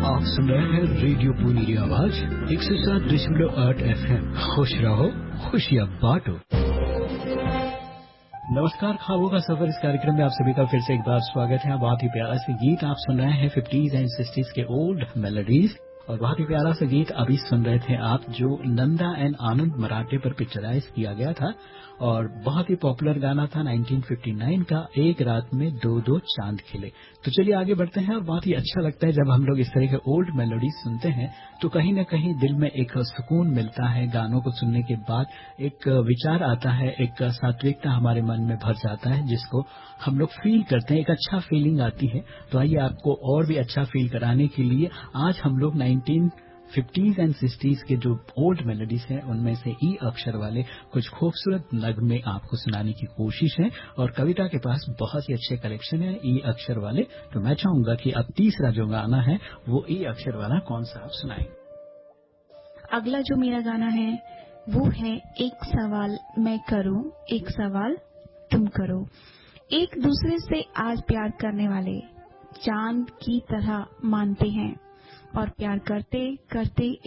आप सुन रहे हैं रेडियो पुनी की आवाज 107.8 FM। खुश रहो, खुशियाँ बांटो। नमस्कार, ख्वाबों का सफर इस कार्यक्रम में आप सभी का फिर से एक बार स्वागत है। बहुत ही प्यारा से गीत आप सुन रहे हैं 50s एंड 60s के ओल्ड मेलोडीज, और बहुत ही प्यारा सा गीत अभी सुन रहे थे आप जो नंदा एंड आनंद मराठे पर पिक्चराइज किया गया था, और बहुत ही पॉपुलर गाना था 1959 का, एक रात में दो दो चांद खिले। तो चलिए आगे बढ़ते हैं। और बहुत ही अच्छा लगता है जब हम लोग इस तरह के ओल्ड मेलोडीज सुनते हैं, तो कहीं न कहीं दिल में एक सुकून मिलता है। गानों को सुनने के बाद एक विचार आता है, एक सात्विकता हमारे मन में भर जाता है, जिसको हम लोग फील करते हैं, एक अच्छा फीलिंग आती है। तो आइए आपको और भी अच्छा फील कराने के लिए आज हम लोग 1950s एंड 60s के जो ओल्ड मेलोडीज हैं उनमें से ई अक्षर वाले कुछ खूबसूरत नगमे आपको सुनाने की कोशिश है। और कविता के पास बहुत ही अच्छे कलेक्शन है ई अक्षर वाले, तो मैं चाहूंगा कि अब तीसरा जो गाना है वो ई अक्षर वाला कौन सा आप सुनाएं। अगला जो मेरा गाना है वो है एक सवाल मैं करूं, एक सवाल तुम करो। एक दूसरे से आज प्यार करने वाले चांद की तरह मानते हैं, और प्यार करते करते